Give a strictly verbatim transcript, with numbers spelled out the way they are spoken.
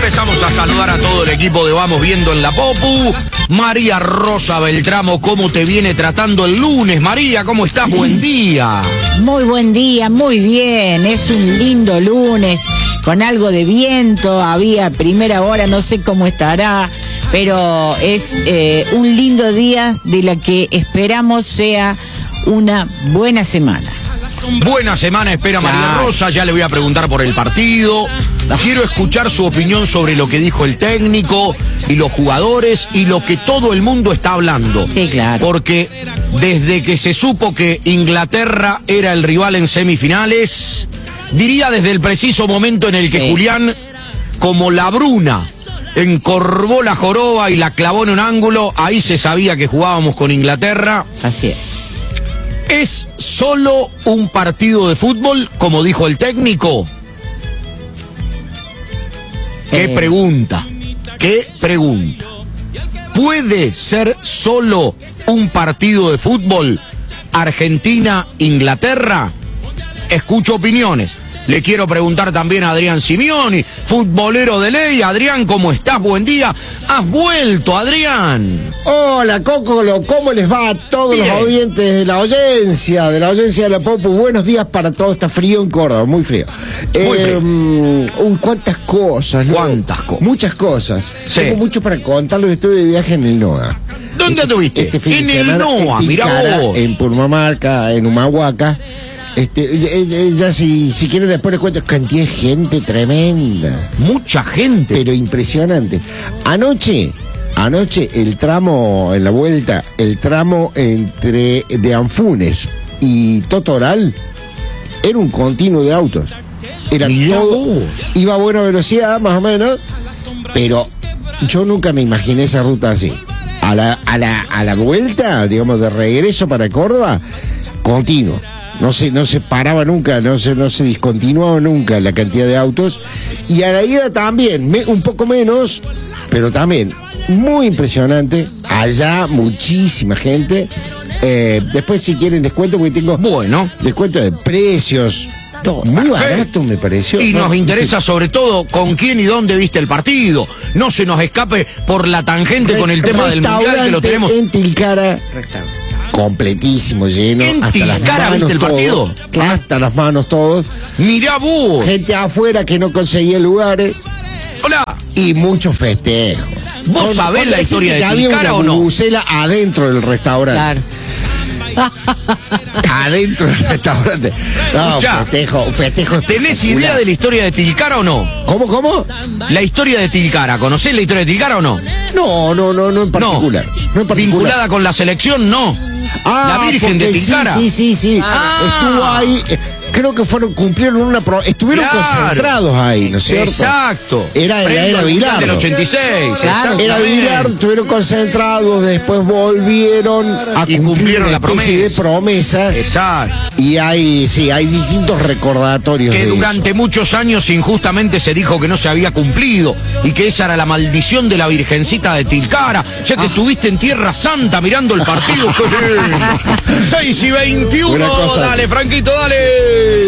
Empezamos a saludar a todo el equipo de Vamos Viendo en la Popu. María Rosa Beltramo, ¿cómo te viene tratando el lunes? María, ¿cómo estás? Buen día. Muy buen día, muy bien. Es un lindo lunes, con algo de viento. Había primera hora, no sé cómo estará, pero es eh, un lindo día de la que esperamos sea una buena semana. Buena semana espera María Claro. Rosa, ya le voy a preguntar por el partido. Quiero escuchar su opinión sobre lo que dijo el técnico y los jugadores y lo que todo el mundo está hablando. Sí, claro. Porque desde que se supo que Inglaterra era el rival en semifinales, diría desde el preciso momento en el que Sí. Julián, como la Bruna, encorvó la joroba y la clavó en un ángulo, ahí se sabía que jugábamos con Inglaterra. Así es. ¿Es solo un partido de fútbol, como dijo el técnico? ¿Qué Eh. pregunta? ¿Qué pregunta? ¿Puede ser solo un partido de fútbol Argentina-Inglaterra? Escucho opiniones. Le quiero preguntar también a Adrián Simioni, futbolero de ley. Adrián, ¿cómo estás? Buen día. ¿Has vuelto, Adrián? Hola, Cocolo, ¿cómo les va a todos Bien. los audientes de la audiencia, de la audiencia de la Popu? Buenos días para todo, está frío en Córdoba, muy frío. Muy frío. Eh, uy, cuántas cosas, ¿no? ¿Cuántas cosas? Muchas cosas. Sí. Tengo mucho para contarles, estuve de viaje en el NOA. ¿Dónde Este- estuviste? Este fin En de el semana, NOA, en mirá Tilcara, vos. en Purmamarca, en Humahuaca. Este, eh, eh, ya si, si quieren después les cuento, cantidad de gente tremenda. Mucha gente. Pero impresionante. Anoche, anoche el tramo en la vuelta, el tramo entre de Anfunes y Totoral era un continuo de autos. Era Mirá todo, vos. iba a buena velocidad más o menos, pero yo nunca me imaginé esa ruta así. A la, a la, a la vuelta, digamos, de regreso para Córdoba, continuo. No se, no se paraba nunca, no se, no se discontinuaba nunca la cantidad de autos. Y a la ida también, me- un poco menos, pero también muy impresionante. Allá muchísima gente. Eh, después si quieren les cuento porque tengo... Bueno. Les cuento de precios. Todo. Muy barato me pareció. Y No, nos interesa sobre todo con quién y dónde viste el partido. No se nos escape por la tangente con el tema del mundial que lo tenemos. En Tilcara, completísimo, lleno. ¿En hasta las Tilcara manos viste el todo, partido? Hasta las manos todos. Mirá vos. Gente afuera que no conseguía lugares Hola. y muchos festejos. ¿Vos Con- sabés con la decirte historia de que había Tilcara una o no? bubucela adentro del restaurante. Claro. Adentro del restaurante. No, Escuchá, un festejo, un festejo. ¿Tenés espectacular. idea de la historia de Tilcara o no? ¿Cómo, cómo? La historia de Tilcara. ¿Conocés la historia de Tilcara o no? No, no, no, no en particular. No, en particular. Vinculada con la selección, no. Ah, la Virgen de porque Tilcara. Sí, sí, sí, sí. Ah. Estuvo ahí. eh, Creo que fueron, cumplieron una pro- estuvieron Claro. concentrados ahí, ¿no es cierto? Exacto. Era, era, Previo era al Mundial del Bilardo. ochenta y seis. Claro. Era exactamente. Bilardo, estuvieron concentrados, después volvieron a Y cumplir cumplieron una la especie de promesa. Exacto. Y hay, sí, hay distintos recordatorios Que de durante eso. muchos años injustamente se dijo que no se había cumplido y que esa era la maldición de la Virgencita de Tilcara, ya que estuviste en Tierra Santa mirando el partido. ¡Qué lindo! seis y veintiuno, Una cosa así. dale, Franquito, dale.